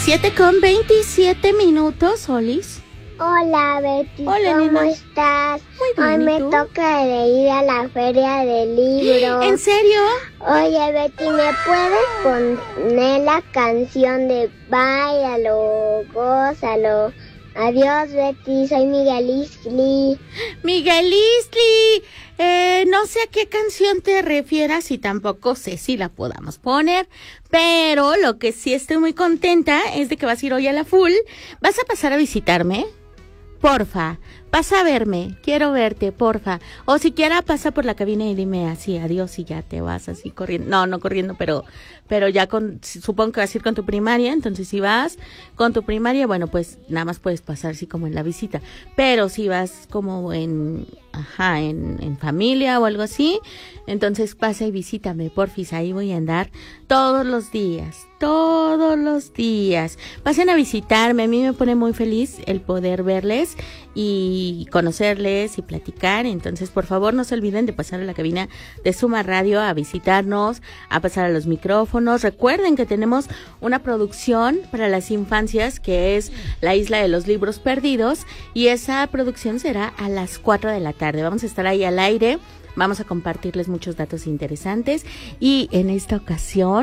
7:27, Olis. Hola, Betty. Hola, ¿Cómo nena. estás? Muy bien, Hoy ¿y me tú? toca de ir a la feria del libro. ¿En serio? Oye, Betty, ¿me puedes poner la canción de Báilalo, gózalo? Adiós, Betty. Soy Miguel Isli. Miguel Isli. No sé a qué canción te refieras y tampoco sé si la podamos poner, pero lo que sí estoy muy contenta es de que vas a ir hoy a la full. ¿Vas a pasar a visitarme? Porfa, pasa a verme, quiero verte, porfa. O siquiera pasa por la cabina y dime así, adiós y ya te vas así corriendo. No corriendo, pero ya supongo que vas a ir con tu primaria, entonces si vas con tu primaria, bueno, pues nada más puedes pasar así como en la visita. Pero si vas como en familia o algo así, entonces pasa y visítame, porfis, ahí voy a andar todos los días. Pasen a visitarme, a mí me pone muy feliz el poder verles y conocerles y platicar, entonces por favor no se olviden de pasar a la cabina de Suma Radio a visitarnos, a pasar a los micrófonos. Recuerden que tenemos una producción para las infancias que es La Isla de los Libros Perdidos y esa producción será a las 4 de la tarde. Vamos a estar ahí al aire, vamos a compartirles muchos datos interesantes y en esta ocasión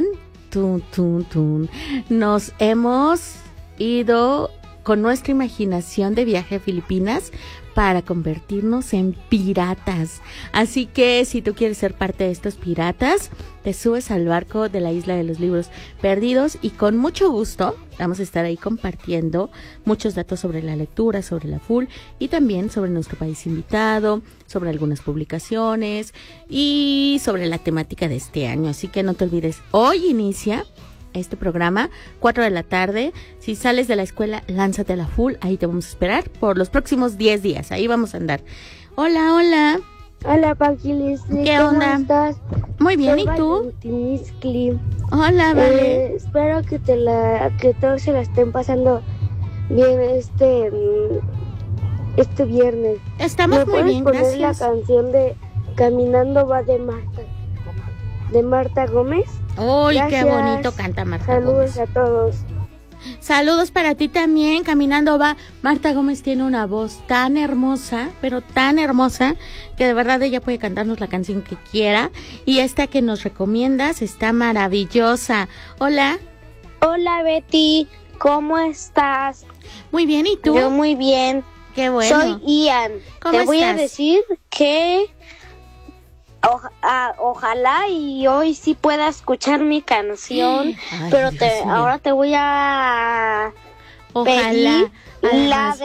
nos hemos ido con nuestra imaginación de viaje a Filipinas para convertirnos en piratas. Así que si tú quieres ser parte de estos piratas, te subes al barco de la Isla de los Libros Perdidos y con mucho gusto vamos a estar ahí compartiendo muchos datos sobre la lectura, sobre la full y también sobre nuestro país invitado, sobre algunas publicaciones y sobre la temática de este año. Así que no te olvides, hoy inicia este programa, 4 de la tarde. Si sales de la escuela, lánzate a la full. Ahí te vamos a esperar por los próximos 10 días. Ahí vamos a andar. Hola. Hola, Paquilis. ¿Qué onda? ¿Cómo estás? Muy bien, Soy ¿y tú? Valentiniscli. Hola, vale. Espero que todos se la estén pasando bien este viernes. Estamos muy bien, ¿Me puedes poner gracias. la canción de Caminando va de Marta Gómez? Uy, qué Gracias. bonito canta Marta Saludos Gómez. a todos. Saludos para ti también. Caminando va. Marta Gómez tiene una voz tan hermosa, pero tan hermosa, que de verdad ella puede cantarnos la canción que quiera. Y esta que nos recomiendas está maravillosa. Hola. Hola, Betty. ¿Cómo estás? Muy bien, ¿y tú? Yo muy bien. Qué bueno. Soy Ian. ¿Cómo Te voy a estás? decir que ojalá y hoy sí pueda escuchar mi canción, Ay, pero Dios mío. ahora te voy a Ojalá. pedir Además,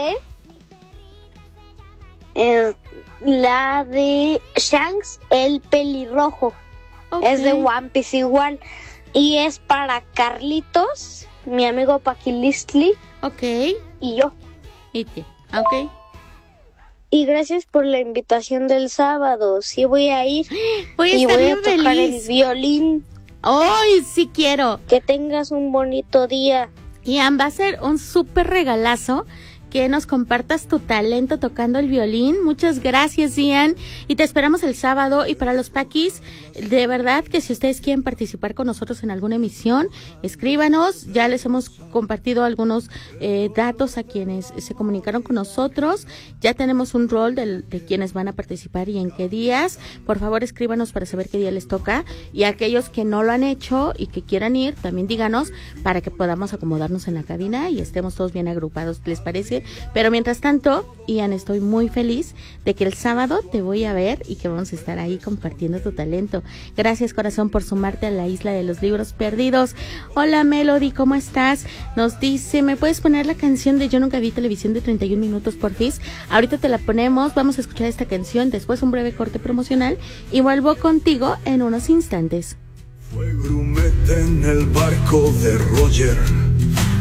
la de Shanks el pelirrojo. ok. Es de One Piece igual y es para Carlitos, mi amigo Paquilistli Ok. y yo. Ok. Y gracias por la invitación del sábado. Sí voy a ir Voy a y estar voy a bien tocar feliz. el violín. ¡Ay, sí quiero! Que tengas un bonito día. Ian, va a ser un súper regalazo que nos compartas tu talento tocando el violín. Muchas gracias, Ian. Y te esperamos el sábado. Y para los paquis, de verdad que si ustedes quieren participar con nosotros en alguna emisión, escríbanos. Ya les hemos compartido algunos datos a quienes se comunicaron con nosotros. Ya tenemos un rol de quienes van a participar y en qué días. Por favor, escríbanos para saber qué día les toca. Y aquellos que no lo han hecho y que quieran ir, también díganos para que podamos acomodarnos en la cabina y estemos todos bien agrupados. ¿Les parece? Pero mientras tanto, Ian, estoy muy feliz de que el sábado te voy a ver y que vamos a estar ahí compartiendo tu talento. Gracias, corazón, por sumarte a la Isla de los Libros Perdidos. Hola, Melody, ¿cómo estás? Nos dice, ¿me puedes poner la canción de Yo Nunca Vi Televisión de 31 minutos, porfis? Ahorita te la ponemos, vamos a escuchar esta canción, después un breve corte promocional y vuelvo contigo en unos instantes. Fue grumete en el barco de Roger.